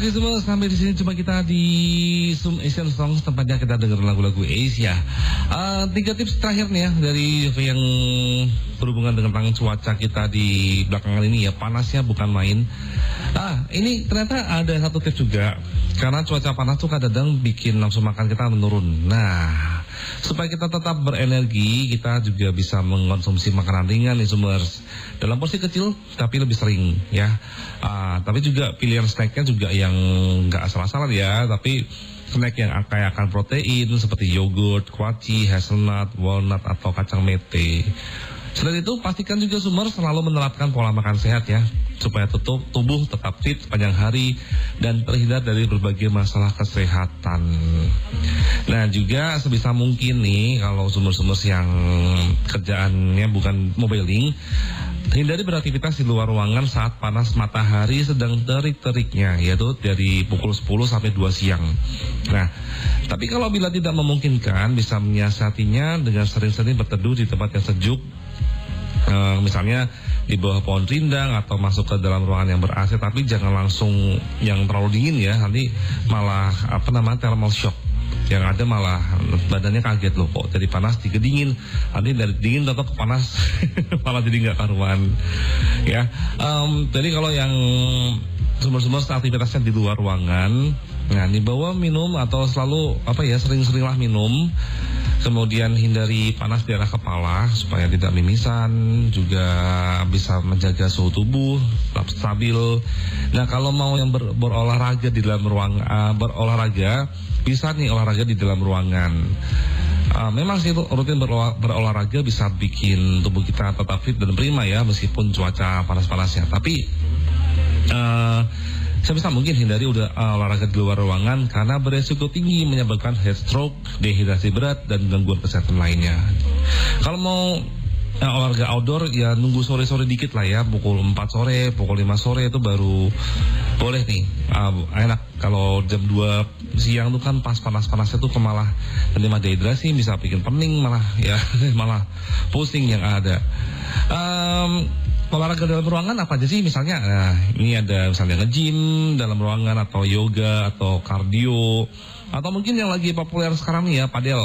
Oke semua, sampai di sini coba kita di Zoom Asian Songs, tempatnya kita dengar lagu-lagu Asia. 3 tips terakhir nih ya dari yang berhubungan dengan cuaca kita di belakangan ini ya, panasnya bukan main. Ini ternyata ada satu tips juga, karena cuaca panas tuh kadang-kadang bikin nafsu makan kita menurun. Nah, supaya kita tetap berenergi, kita juga bisa mengkonsumsi makanan ringan nih Zoomers, dalam porsi kecil tapi lebih sering ya. Tapi juga pilihan snacknya juga yang nggak asal-asalan ya, tapi snack yang kaya akan protein seperti yogurt, kuaci, hazelnut, walnut atau kacang mete. Selain itu pastikan juga Zoomers selalu menerapkan pola makan sehat ya, supaya tubuh tetap fit sepanjang hari dan terhindar dari berbagai masalah kesehatan. Nah juga sebisa mungkin nih, kalau Zoomers yang kerjaannya bukan mobiling, hindari beraktivitas di luar ruangan saat panas matahari sedang terik-teriknya, yaitu dari pukul 10 sampai 2 siang. Nah, tapi kalau bila tidak memungkinkan, bisa menyiasatinya dengan sering-sering berteduh di tempat yang sejuk, misalnya di bawah pohon rindang atau masuk ke dalam ruangan yang ber-AC, tapi jangan langsung yang terlalu dingin ya, nanti malah thermal shock. Yang ada malah badannya kaget loh, kok dari panas jadi dingin, nanti dari dingin tetap ke panas malah jadi nggak karuan ya. Jadi kalau yang Zoomers aktivitasnya di luar ruangan, nah dibawa minum atau selalu sering-seringlah minum. Kemudian hindari panas di arah kepala supaya tidak mimisan, juga bisa menjaga suhu tubuh tetap stabil. Nah kalau mau yang berolahraga di dalam berolahraga, bisa nih olahraga di dalam ruangan. Memang sih rutin berolahraga bisa bikin tubuh kita tetap fit dan prima ya, meskipun cuaca panas-panasnya. Tapi sebisa mungkin hindari olahraga di luar ruangan, karena beresiko tinggi menyebabkan heat stroke, dehidrasi berat, dan gangguan kesehatan lainnya. Kalau mau olahraga outdoor ya nunggu sore-sore dikit lah ya, pukul 4 sore, pukul 5 sore itu baru boleh nih. Enak kalau jam 2 siang tuh kan pas panas-panasnya tuh malah menerima dehidrasi, bisa bikin pening malah ya malah pusing yang ada. Olahraga dalam ruangan apa aja sih misalnya? Nah, ini ada misalnya nge-gym dalam ruangan, atau yoga, atau kardio, atau mungkin yang lagi populer sekarang nih ya, padel.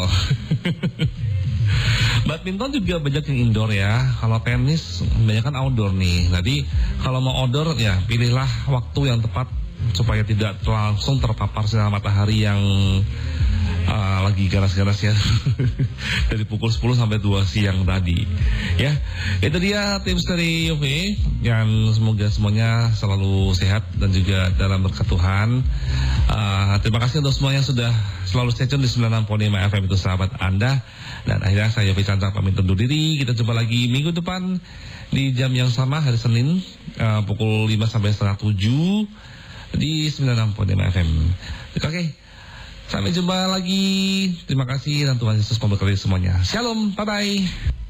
Badminton juga banyak yang indoor ya. Kalau tenis banyak kan outdoor nih. Jadi kalau mau outdoor ya pilihlah waktu yang tepat supaya tidak langsung terpapar sinar matahari yang lagi ganas-ganas ya dari pukul 10 sampai 2 siang tadi ya. Itu dia tips dari Yove, yang semoga semuanya selalu sehat dan juga dalam berkat Tuhan. Terima kasih untuk semua yang sudah selalu stay tune di 96.5 FM itu sahabat Anda. Dan akhirnya saya Yove Chandra pamit undur diri. Kita jumpa lagi minggu depan di jam yang sama, hari Senin, pukul 5 sampai setengah 7 di 96.5 FM. Oke. Sampai jumpa lagi. Terima kasih dan Tuhan Yesus memberkati semuanya. Shalom, bye-bye.